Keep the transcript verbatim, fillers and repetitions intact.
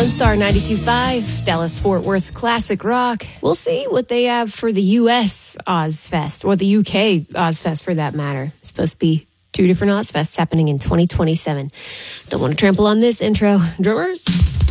Lone Star ninety-two point five, Dallas-Fort Worth's classic rock. We'll see what they have for the U S Ozfest, or the U K Ozfest for that matter. It's supposed to be two different Ozfests happening in twenty twenty-seven. Don't want to trample on this intro. Drummers?